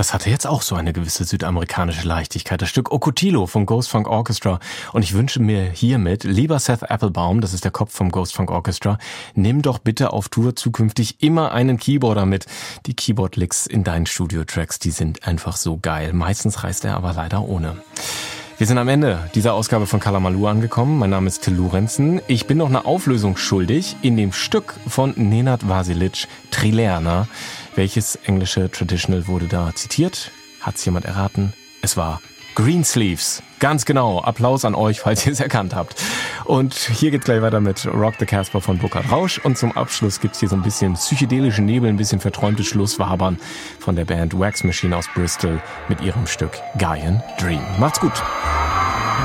Das hatte jetzt auch so eine gewisse südamerikanische Leichtigkeit. Das Stück Ocotillo vom Ghost Funk Orchestra. Und ich wünsche mir hiermit, lieber Seth Applebaum, das ist der Kopf vom Ghost Funk Orchestra, nimm doch bitte auf Tour zukünftig immer einen Keyboarder mit. Die Keyboard-Licks in deinen Studio-Tracks, die sind einfach so geil. Meistens reist er aber leider ohne. Wir sind am Ende dieser Ausgabe von Kalamalur angekommen. Mein Name ist Till Lorenzen. Ich bin noch eine Auflösung schuldig in dem Stück von Nenad Vasilic, Trilerna. Welches englische Traditional wurde da zitiert? Hat's jemand erraten? Es war Greensleeves. Ganz genau. Applaus an euch, falls ihr es erkannt habt. Und hier geht's gleich weiter mit Rock the Casbah von Burkhard Rausch. Und zum Abschluss gibt's hier so ein bisschen psychedelischen Nebel, ein bisschen verträumtes Schlusswabern von der Band Wax Machine aus Bristol mit ihrem Stück Gaian Dream. Macht's gut.